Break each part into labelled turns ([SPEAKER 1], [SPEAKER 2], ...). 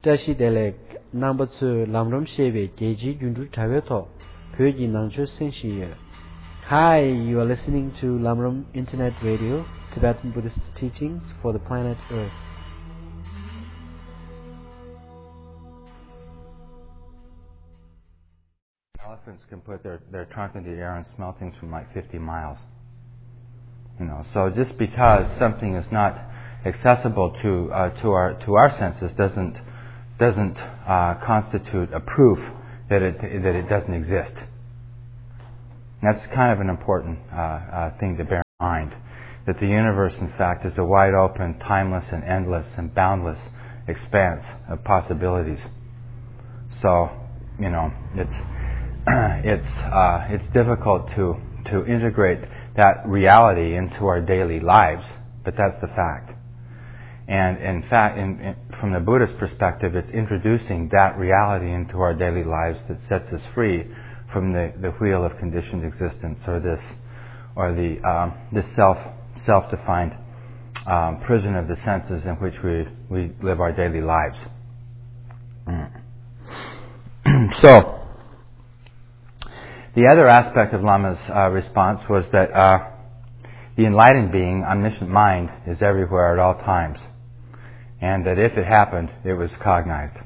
[SPEAKER 1] Tashi Delek number 2 Lamrom Sheve Geji Yundu Taveto Pyoji Nangcho Senshi. Hi, you are listening to Lamrom Internet Radio, Tibetan Buddhist teachings for the planet Earth.
[SPEAKER 2] Elephants can put their trunk in the air and smell things from like 50 miles. So just because something is not accessible to our senses doesn't constitute a proof that it doesn't exist. That's kind of an important thing to bear in mind. That the universe, in fact, is a wide open, timeless, and endless, and boundless expanse of possibilities. So, it's difficult to integrate that reality into our daily lives, but that's the fact. And in fact, from the Buddhist perspective, it's introducing that reality into our daily lives that sets us free from the wheel of conditioned existence, or this self-defined prison of the senses in which we live our daily lives. So, the other aspect of Lama's response was that the enlightened being, omniscient mind, is everywhere at all times, and that if it happened, it was cognized.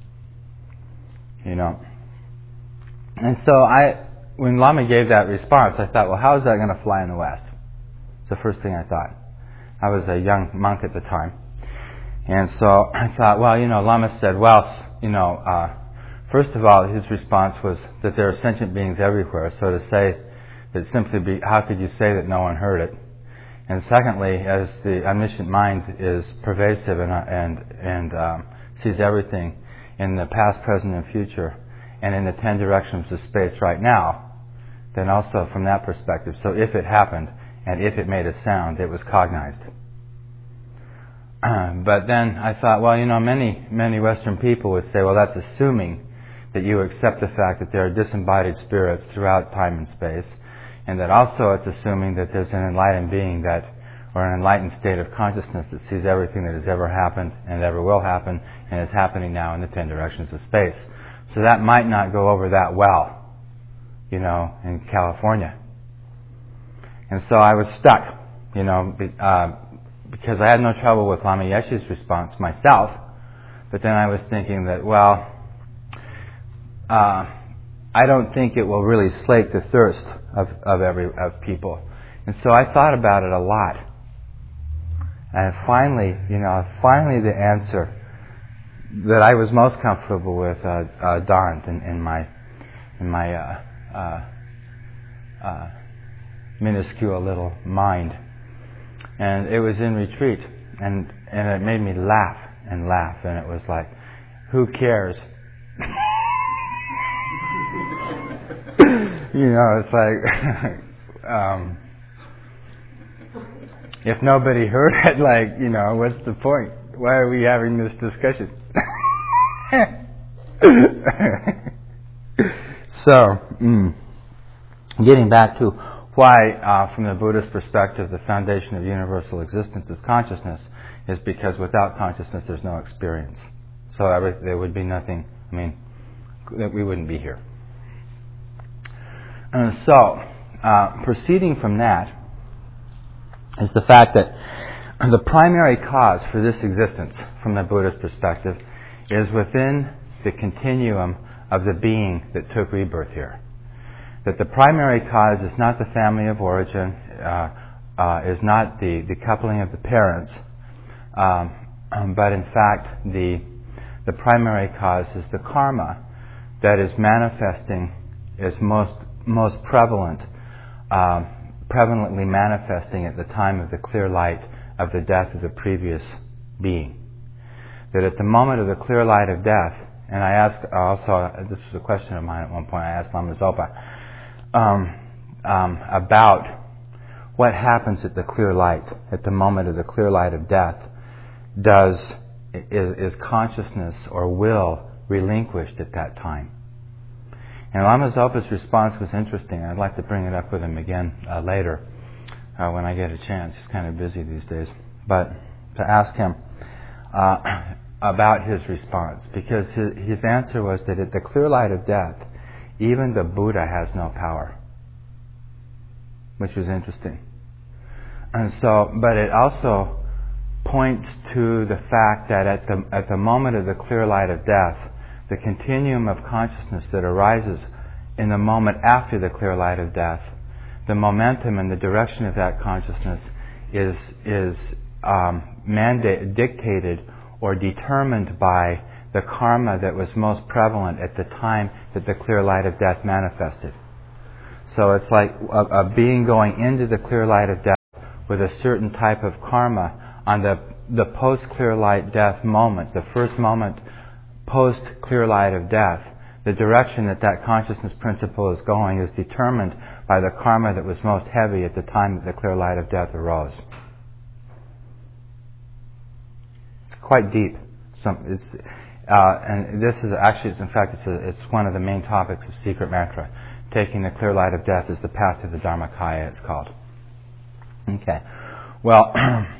[SPEAKER 2] And so when Lama gave that response, I thought, well, how is that going to fly in the West? It's the first thing I thought. I was a young monk at the time, and so I thought, well, Lama said, first of all, his response was that there are sentient beings everywhere. So to say that how could you say that no one heard it? And secondly, as the omniscient mind is pervasive and sees everything in the past, present, and future, and in the 10 directions of space right now, then also from that perspective, so if it happened and if it made a sound, it was cognized. But then I thought, well, many Western people would say, well, that's assuming that you accept the fact that there are disembodied spirits throughout time and space, and that also it's assuming that there's an enlightened being or an enlightened state of consciousness that sees everything that has ever happened and ever will happen and is happening now in the 10 directions of space. So that might not go over that well, in California. And so I was stuck, because I had no trouble with Lama Yeshe's response myself, but then I was thinking that, well, I don't think it will really slake the thirst of people. And so I thought about it a lot. And finally the answer that I was most comfortable with dawned in my minuscule little mind. And it was in retreat, and it made me laugh, and it was like, who cares? It's like, if nobody heard it, what's the point? Why are we having this discussion? So, getting back to why, from the Buddhist perspective, the foundation of universal existence is consciousness, is because without consciousness there's no experience. So there would be nothing, that we wouldn't be here. So, proceeding from that is the fact that the primary cause for this existence, from the Buddhist perspective, is within the continuum of the being that took rebirth here. That the primary cause is not the family of origin, is not the coupling of the parents, but in fact the primary cause is the karma that is manifesting, is most prevalently manifesting at the time of the clear light of the death of the previous being. That at the moment of the clear light of death, and I asked also, this was a question of mine at one point, I asked Lama Zopa about what happens at the clear light, at the moment of the clear light of death. Is consciousness or will relinquished at that time? And Lama Zopa's response was interesting. I'd like to bring it up with him again later when I get a chance. He's kind of busy these days. But to ask him, about his response, because his answer was that at the clear light of death, even the Buddha has no power, which was interesting. And so, but it also points to the fact that at the moment of the clear light of death, the continuum of consciousness that arises in the moment after the clear light of death, the momentum and the direction of that consciousness is dictated or determined by the karma that was most prevalent at the time that the clear light of death manifested. So it's like a being going into the clear light of death with a certain type of karma on the post-clear light death moment, the first moment post-clear light of death. The direction that consciousness principle is going is determined by the karma that was most heavy at the time that the clear light of death arose. It's quite deep. And this is actually, in fact, it's one of the main topics of Secret Mantra. Taking the clear light of death is the path to the Dharmakaya, it's called. Okay. Well,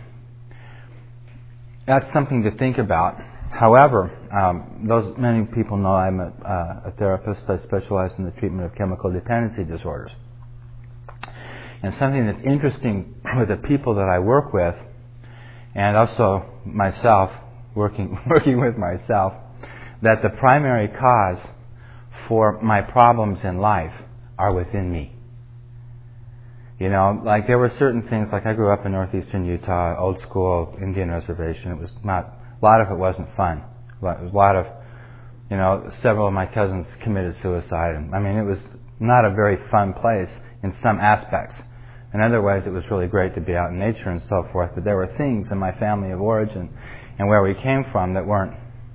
[SPEAKER 2] that's something to think about. However, many people know I'm a therapist. I specialize in the treatment of chemical dependency disorders. And something that's interesting with the people that I work with, and also myself, working with myself, that the primary cause for my problems in life are within me. You know, like there were certain things, like I grew up in northeastern Utah, old school Indian reservation. It was not, a lot of it wasn't fun. It was a lot of, you know, several of my cousins committed suicide. I mean, it was not a very fun place in some aspects. In other ways, it was really great to be out in nature and so forth, but there were things in my family of origin and where we came from that weren't,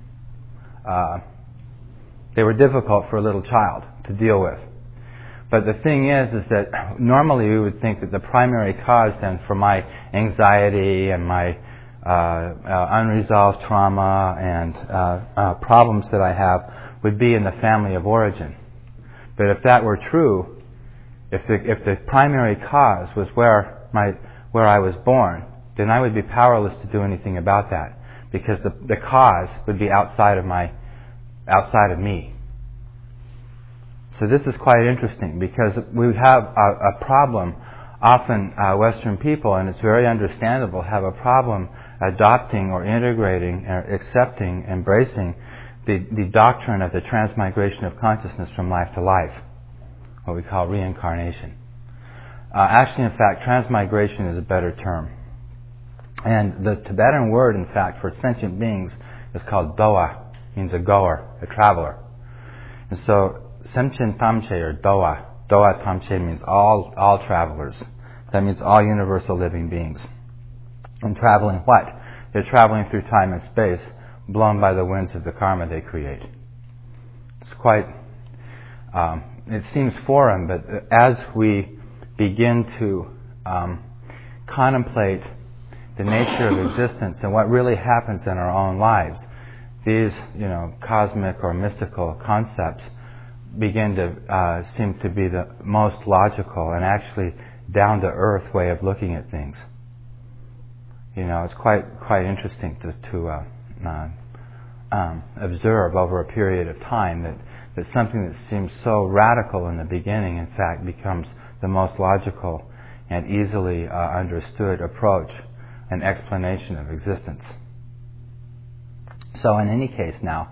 [SPEAKER 2] they were difficult for a little child to deal with. But the thing is that normally we would think that the primary cause then for my anxiety and my unresolved trauma and problems that I have would be in the family of origin. But if that were true, if the primary cause was where I was born, then I would be powerless to do anything about that, because the cause would be outside of me. So this is quite interesting, because we have a problem. Often Western people, and it's very understandable, have a problem adopting or integrating or accepting, embracing the doctrine of the transmigration of consciousness from life to life, what we call reincarnation. Actually, in fact, transmigration is a better term. And the Tibetan word, in fact, for sentient beings is called Doa, means a goer, a traveler. And so Semchen Tamche, or Doa Tamche, means all travelers. That means all universal living beings. And traveling what? They're traveling through time and space, blown by the winds of the karma they create. It's quite, it seems foreign, but as we begin to contemplate the nature of existence and what really happens in our own lives, these, cosmic or mystical concepts begin to seem to be the most logical and actually down-to-earth way of looking at things. It's quite interesting to observe over a period of time that something that seems so radical in the beginning, in fact, becomes the most logical and easily understood approach and explanation of existence. So in any case now,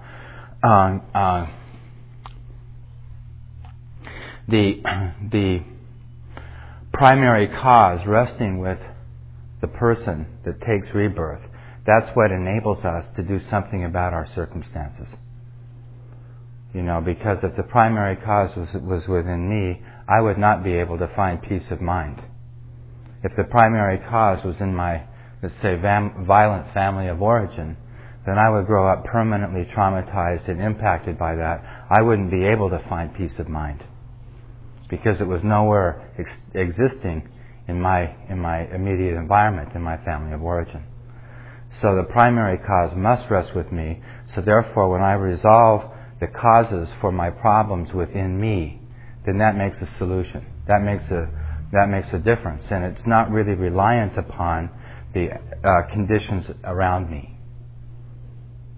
[SPEAKER 2] the primary cause resting with the person that takes rebirth, that's what enables us to do something about our circumstances. Because if the primary cause was within me, I would not be able to find peace of mind. If the primary cause was in my, let's say, violent family of origin, then I would grow up permanently traumatized and impacted by that. I wouldn't be able to find peace of mind, because it was nowhere existing in my immediate environment, in my family of origin. So the primary cause must rest with me. So therefore, when I resolve the causes for my problems within me, then that makes a solution. That makes a difference, and it's not really reliant upon the conditions around me.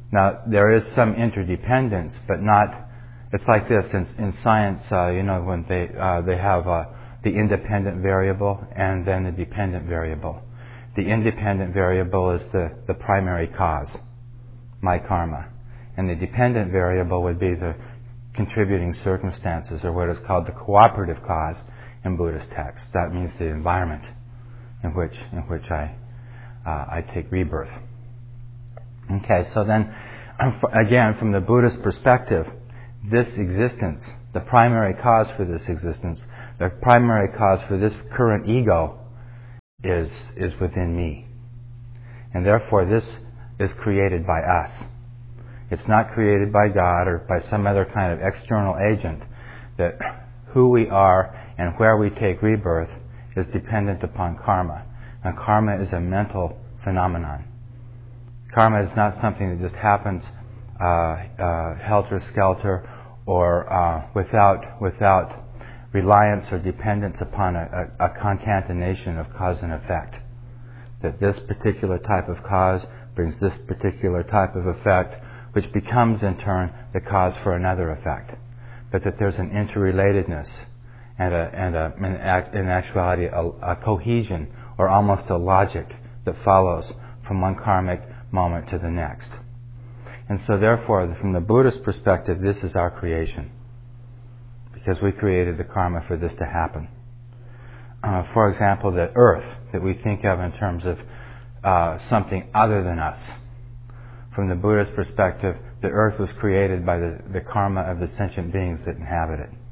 [SPEAKER 2] Now, there is some interdependence, but not. It's like this in science. When they have the independent variable and then the dependent variable. The independent variable is the primary cause, my karma, and the dependent variable would be the contributing circumstances, or what is called the cooperative cause in Buddhist texts. That means the environment in which I take rebirth. Okay, so then, again, from the Buddhist perspective, this existence, the primary cause for this existence, the primary cause for this current ego is within me. And therefore this is created by us. It's not created by God or by some other kind of external agent. That who we are and where we take rebirth is dependent upon karma. And karma is a mental phenomenon. Karma is not something that just happens helter-skelter or without reliance or dependence upon a concatenation of cause and effect. That this particular type of cause brings this particular type of effect, which becomes in turn the cause for another effect. But that there's an interrelatedness and in actuality a cohesion or almost a logic that follows from one karmic moment to the next. And so therefore, from the Buddhist perspective, this is our creation. Because we created the karma for this to happen. For example, the earth that we think of in terms of something other than us. From the Buddhist perspective, the earth was created by the karma of the sentient beings that inhabit it.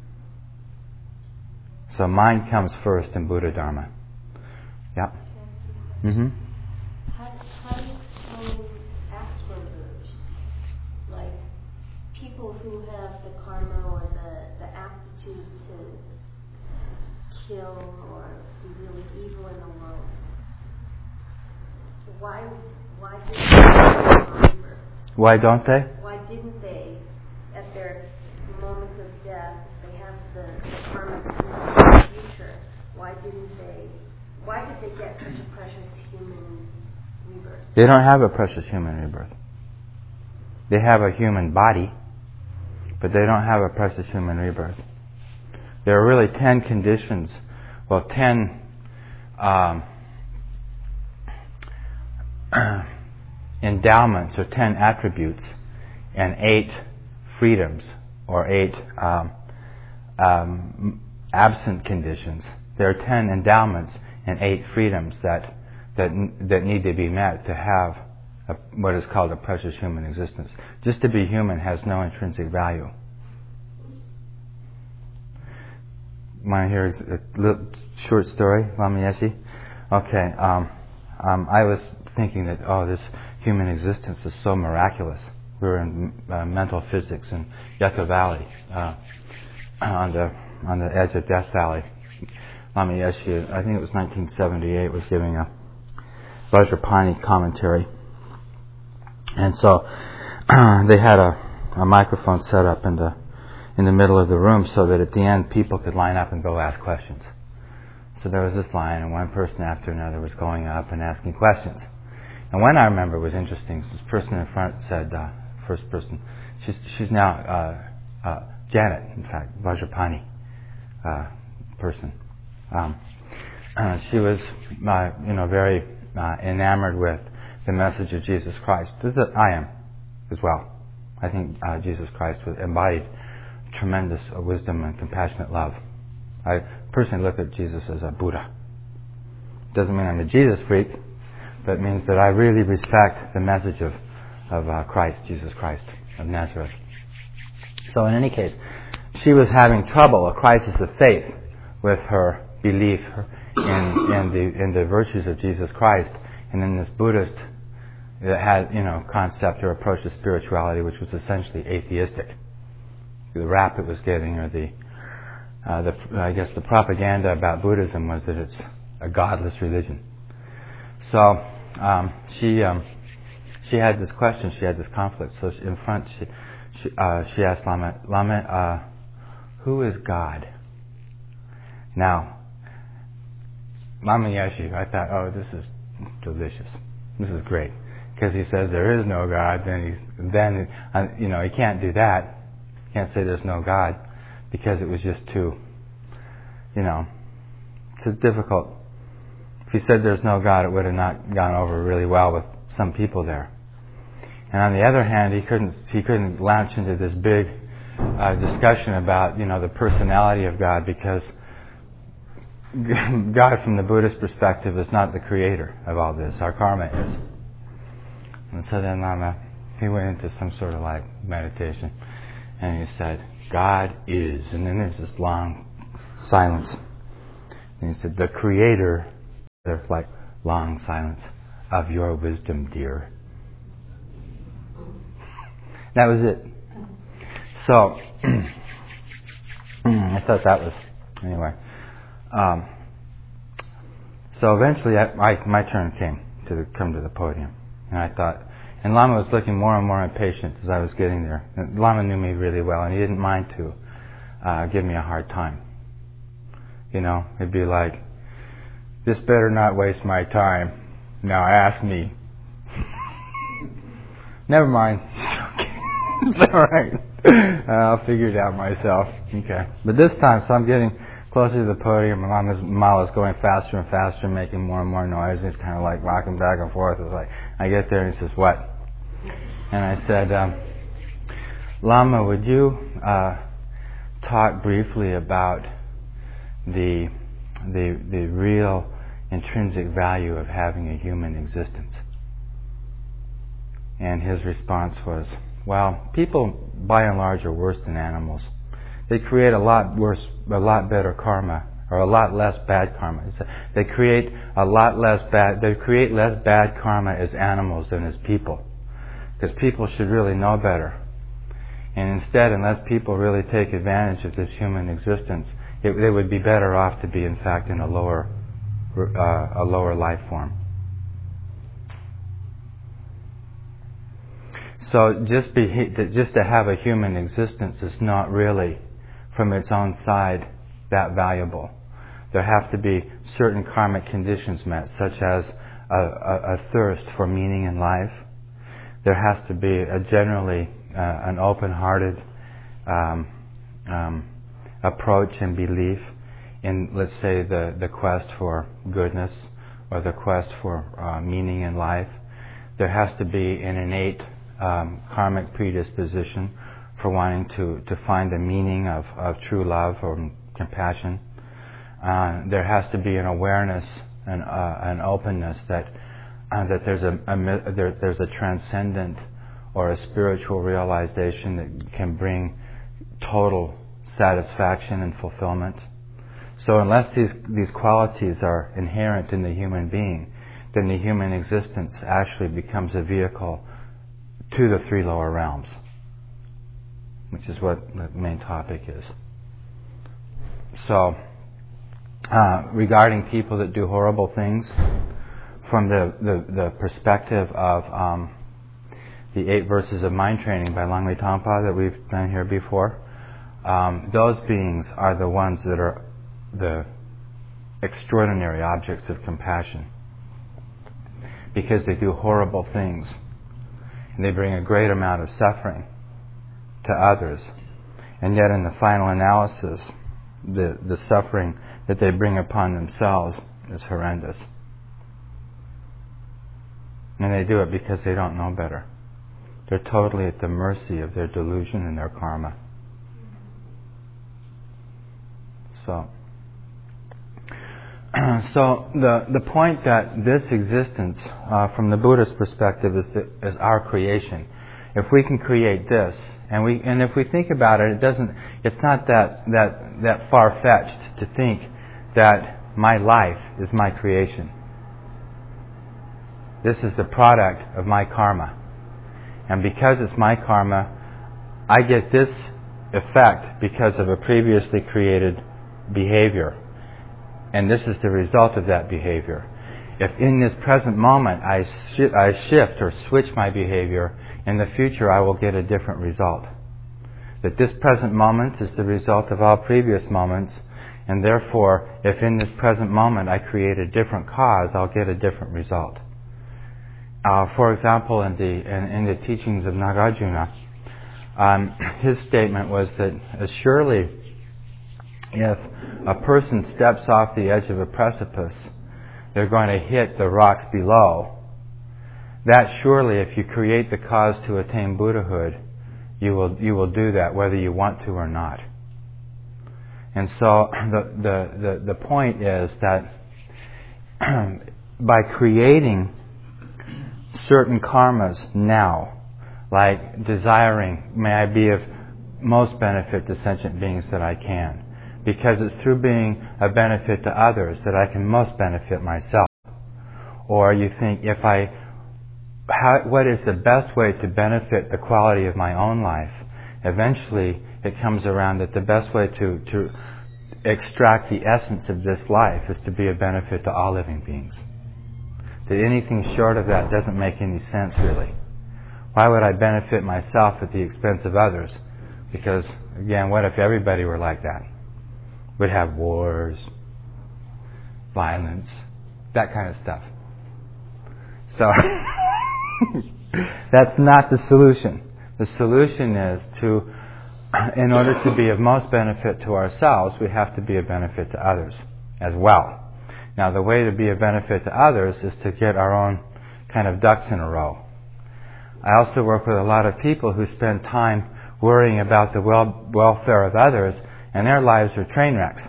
[SPEAKER 2] So mind comes first in Buddha Dharma. Yeah. Mm-hmm.
[SPEAKER 3] How do you explain Asperger's? Like people who have the karma or the aptitude to kill or be really evil in the world.
[SPEAKER 2] Why don't they?
[SPEAKER 3] Why didn't they, at their moment of death, if they have the karma in the future, why did they get such a precious human rebirth?
[SPEAKER 2] They don't have a precious human rebirth. They have a human body, but they don't have a precious human rebirth. There are really 10 conditions, 10 endowments or 10 attributes and 8 freedoms or 8 absent conditions. There are 10 endowments and 8 freedoms that need to be met to have what is called a precious human existence. Just to be human has no intrinsic value. Want to hear a little short story, Lama Yeshe? Okay. I was thinking that this human existence is so miraculous. We were in mental physics in Yucca Valley, on the edge of Death Valley. Lama Yeshe, I think it was 1978, was giving a Vajrapani commentary, and so they had a microphone set up in the middle of the room so that at the end people could line up and go ask questions. So there was this line, and one person after another was going up and asking questions. And one I remember was interesting. This person in front said, first person, she's now Janet, in fact, Vajrapani person. She was, very enamored with the message of Jesus Christ. I am, as well. I think Jesus Christ embodied tremendous wisdom and compassionate love. I personally look at Jesus as a Buddha. Doesn't mean I'm a Jesus freak, but it means that I really respect the message of Christ, Jesus Christ of Nazareth. So in any case, she was having trouble, a crisis of faith, with her belief in the virtues of Jesus Christ, and in this Buddhist that had concept or approach to spirituality, which was essentially atheistic. The rap it was getting, or the propaganda about Buddhism was that it's a godless religion. So she had this question, she had this conflict. So in front, she asked Lama, who is God? Now, Lama Yeshe, I thought, this is delicious. This is great. because he says there is no God, then he can't do that. He can't say there's no God because it was just too, it's difficult. If he said there's no God, it would have not gone over really well with some people there. And on the other hand, he couldn't launch into this big discussion about the personality of God, because God, from the Buddhist perspective, is not the creator of all this. Our karma is. And so then Lama, he went into some sort of like meditation, and he said, God is. And then there's this long silence. And he said, the creator, there's like long silence, of your wisdom, dear. That was it. So, I thought that was, anyway. So eventually my turn came to come to the podium. And I thought, and Lama was looking more and more impatient as I was getting there. And Lama knew me really well, and he didn't mind to give me a hard time. It'd be like, this better not waste my time. Now ask me. Never mind. It's all right. I'll figure it out myself. Okay. But this time, so I'm getting closer to the podium. My Mala's going faster and faster, making more and more noise. And he's kind of like rocking back and forth. It's like, I get there and he says, what? And I said, Lama, would you talk briefly about the real intrinsic value of having a human existence? And his response was, well, people by and large are worse than animals. They create a lot better karma, or a lot less bad karma. They create less bad karma as animals than as people, because people should really know better. And instead, unless people really take advantage of this human existence, they would be better off to be, in fact, in a lower life form. So just to have a human existence is not really, from its own side, that valuable. There have to be certain karmic conditions met, such as a thirst for meaning in life. There has to be generally an open-hearted approach and belief in, let's say, the quest for goodness or the quest for meaning in life. There has to be an innate karmic predisposition for wanting to find the meaning of true love or compassion. There has to be an awareness and an openness that there's a transcendent or a spiritual realization that can bring total satisfaction and fulfillment. So unless these qualities are inherent in the human being, then the human existence actually becomes a vehicle to the three lower realms, which is what the main topic is. So, regarding people that do horrible things, from the perspective of the 8 verses of mind training by Langli Tangpa that we've done here before, those beings are the ones that are the extraordinary objects of compassion, because they do horrible things and they bring a great amount of suffering to others, and yet in the final analysis the suffering that they bring upon themselves is horrendous. And they do it because they don't know better. They're totally at the mercy of their delusion and their karma. So the point that this existence, from the Buddhist perspective, is our creation. If we can create this, and if we think about it, it's not that far-fetched to think that my life is my creation. This is the product of my karma. And because it's my karma, I get this effect because of a previously created behavior. And this is the result of that behavior. If in this present moment I shift or switch my behavior, in the future I will get a different result. That this present moment is the result of all previous moments, and therefore, if in this present moment I create a different cause, I'll get a different result. For example, in the teachings of Nagarjuna, his statement was that surely if a person steps off the edge of a precipice, they're going to hit the rocks below. That surely, if you create the cause to attain Buddhahood, you will do that whether you want to or not. And so the point is that by creating certain karmas now, like desiring, may I be of most benefit to sentient beings that I can, because it's through being a benefit to others that I can most benefit myself. Or you think, what is the best way to benefit the quality of my own life? Eventually, it comes around that the best way to extract the essence of this life is to be a benefit to all living beings. That anything short of that doesn't make any sense, really. Why would I benefit myself at the expense of others? Because, again, what if everybody were like that? We'd have wars, violence, that kind of stuff. So, that's not the solution. The solution is in order to be of most benefit to ourselves, we have to be a benefit to others as well. Now, the way to be a benefit to others is to get our own kind of ducks in a row. I also work with a lot of people who spend time worrying about the welfare of others, and their lives are train wrecks.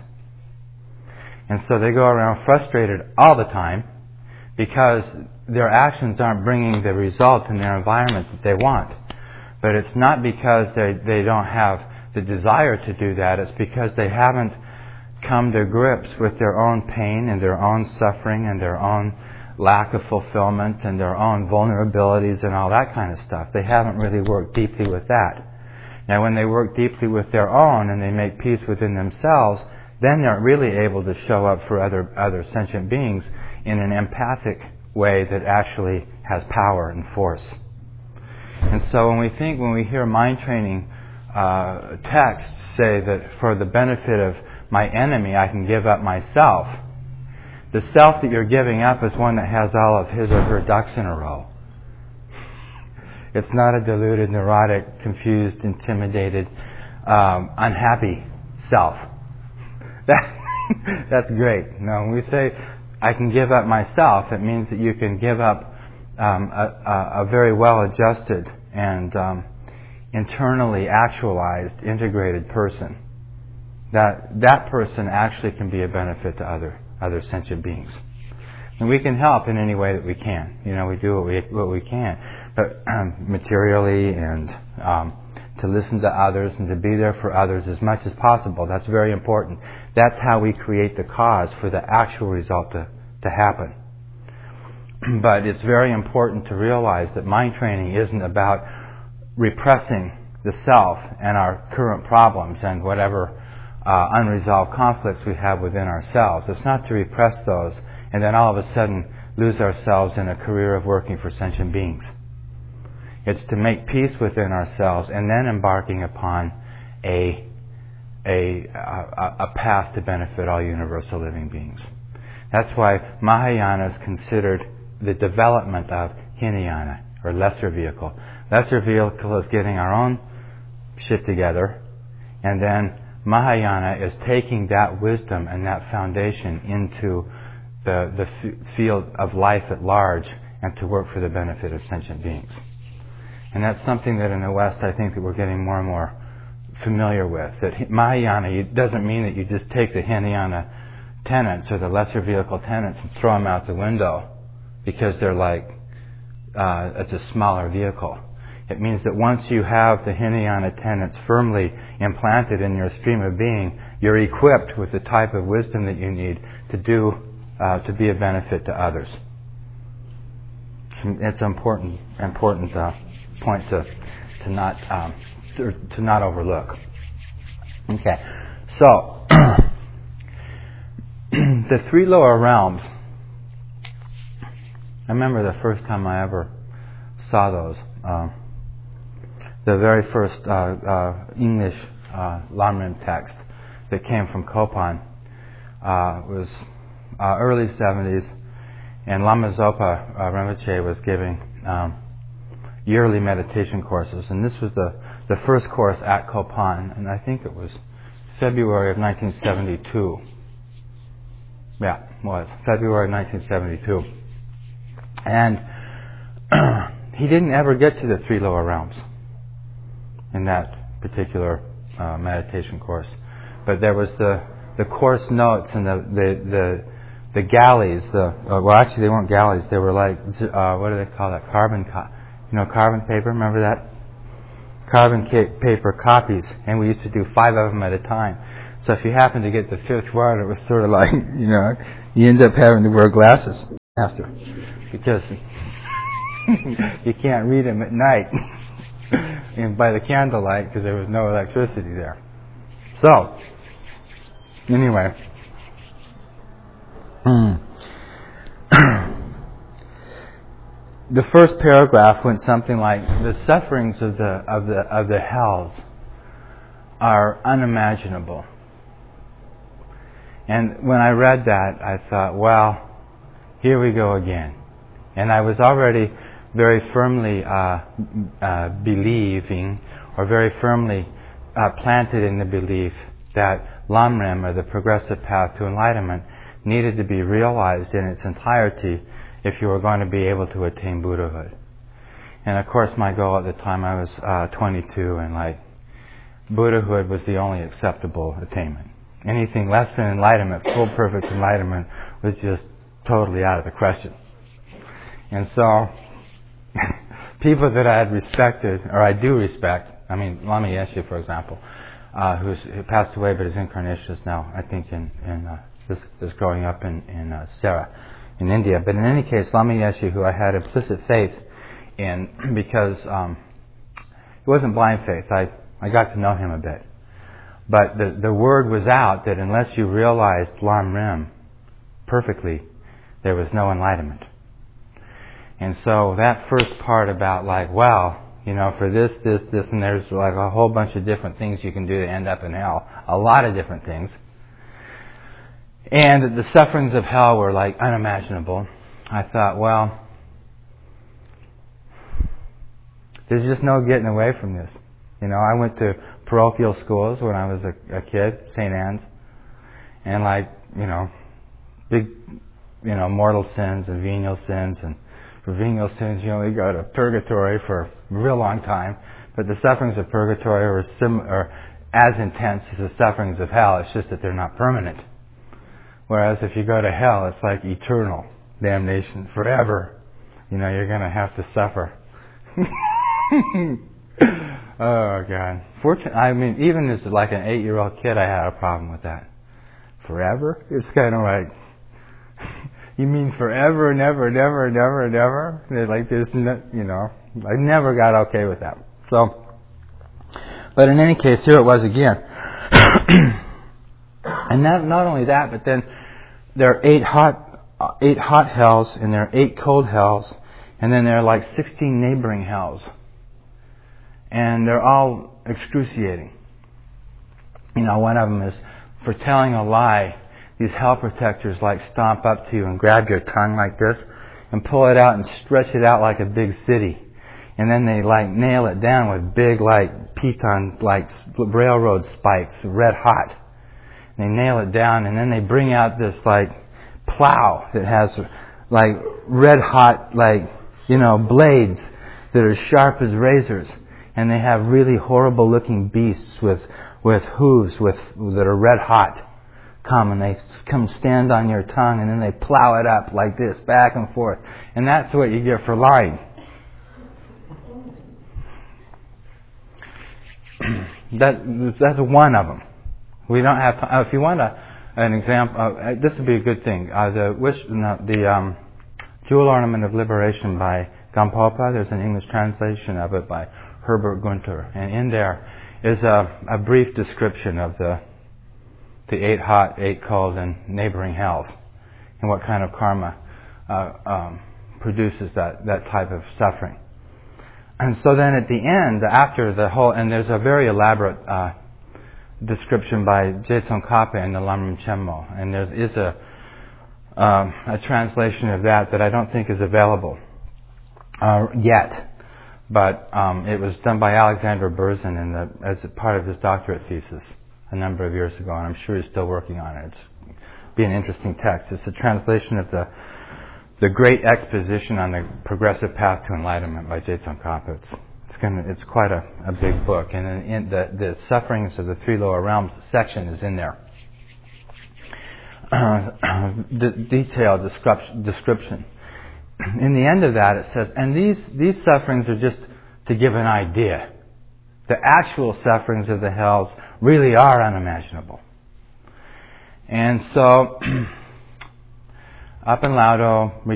[SPEAKER 2] And so they go around frustrated all the time because their actions aren't bringing the result in their environment that they want. But it's not because they don't have the desire to do that. It's because they haven't come to grips with their own pain and their own suffering and their own lack of fulfillment and their own vulnerabilities and all that kind of stuff. They haven't really worked deeply with that. Now, when they work deeply with their own and they make peace within themselves, then they're really able to show up for other sentient beings in an empathic way that actually has power and force. And so when we hear mind training texts say that for the benefit of my enemy, I can give up myself, the self that you're giving up is one that has all of his or her ducks in a row. It's not a deluded, neurotic, confused, intimidated, unhappy self. That's great. No, when we say I can give up myself, it means that you can give up a very well-adjusted and internally actualized, integrated person. That person actually can be a benefit to other sentient beings. And we can help in any way that we can. We do what we can. But materially and to listen to others and to be there for others as much as possible. That's very important. That's how we create the cause for the actual result to happen. But it's very important to realize that mind training isn't about repressing the self and our current problems and whatever unresolved conflicts we have within ourselves. It's not to repress those and then all of a sudden lose ourselves in a career of working for sentient beings. It's to make peace within ourselves and then embarking upon a path to benefit all universal living beings. That's why Mahayana is considered the development of Hinayana, or lesser vehicle. Lesser vehicle is getting our own shit together, and then Mahayana is taking that wisdom and that foundation into the field of life at large and to work for the benefit of sentient beings. And that's something that in the West I think that we're getting more and more familiar with. That Mahayana doesn't mean that you just take the Hinayana tenets or the lesser vehicle tenets and throw them out the window because they're like, it's a smaller vehicle. It means that once you have the Hinayana tenets firmly implanted in your stream of being, you're equipped with the type of wisdom that you need to be a benefit to others. It's an important point to not overlook. Okay, so the three lower realms. I remember the first time I ever saw those. The very first English Lamrim text that came from Kopan was early 70s, And Lama Zopa Rinpoche was giving yearly meditation courses, and this was the first course at Kopan, and I think it was February of 1972. Yeah, it was February of 1972. And he didn't ever get to the three lower realms in that particular meditation course. But there was the course notes and the galleys. Well, actually, they weren't galleys. They were like what do they call that? Carbon paper. Remember that? Carbon paper copies, and we used to do 5 of them at a time. So if you happened to get the 5th one, it was sort of like you end up having to wear glasses after, because you can't read them at night and by the candlelight because there was no electricity there. So, anyway, the first paragraph went something like, "The sufferings of the hells are unimaginable." And when I read that, I thought, well, here we go again. And I was already very firmly believing, or very firmly planted in the belief that Lamrim, or the progressive path to enlightenment, needed to be realized in its entirety if you were going to be able to attain Buddhahood. And of course, my goal at the time, I was 22, and Buddhahood was the only acceptable attainment. Anything less than enlightenment, full perfect enlightenment, was just totally out of the question. And so, people that I had respected, or I do respect, Lama Yeshe, for example, who passed away, but his incarnation is now, I think, is growing up in Sera, in India. But in any case, Lama Yeshe, who I had implicit faith in, because it wasn't blind faith. I got to know him a bit. But the word was out that unless you realized Lamrim perfectly, there was no enlightenment. And so that first part about for this, and there's a whole bunch of different things you can do to end up in hell. A lot of different things. And the sufferings of hell were unimaginable. I thought, well, there's just no getting away from this. I went to parochial schools when I was a kid, St. Anne's, and big, mortal sins and venial sins, and for venial sins you only go to purgatory for a real long time, but the sufferings of purgatory are as intense as the sufferings of hell. It's just that they're not permanent. Whereas if you go to hell, it's like eternal damnation, forever. You're going to have to suffer. Oh, God. Even as an 8-year-old kid, I had a problem with that. Forever? It's kind of like, you mean forever, never? There's I never got okay with that. So, but in any case, here it was again. And not only that, but then there are 8 hot hells, and there are 8 cold hells, and then there are 16 neighboring hells. And they're all excruciating. One of them is for telling a lie. These hell protectors stomp up to you and grab your tongue like this and pull it out and stretch it out like a big city. And then they nail it down with big piton railroad spikes, red hot. And they nail it down, and then they bring out this plow that has red hot blades that are sharp as razors. And they have really horrible looking beasts with hooves that are red hot come, and they come stand on your tongue, and then they plow it up like this, back and forth. And that's what you get for lying. That's one of them. We don't have time. If you want an example, this would be a good thing. The Jewel Ornament of Liberation by Gampopa. There's an English translation of it by Herbert Gunther, and in there is a brief description of the 8 hot, 8 cold, and neighboring hells, and what kind of karma produces that type of suffering. And so then at the end, after the whole, and there's a very elaborate description by Je Tsongkhapa in the Lamrim Chenmo, and there is a translation of that I don't think is available yet. But it was done by Alexander Berzin as a part of his doctorate thesis a number of years ago, and I'm sure he's still working on it. It's be an interesting text. It's a translation of the Great Exposition on the Progressive Path to Enlightenment by Je Tsongkhapa. It's quite a big book, and in the Sufferings of the Three Lower Realms section is in there. Detailed description. In the end of that, it says, and these sufferings are just to give an idea. The actual sufferings of the hells really are unimaginable. And so, Up in Laudo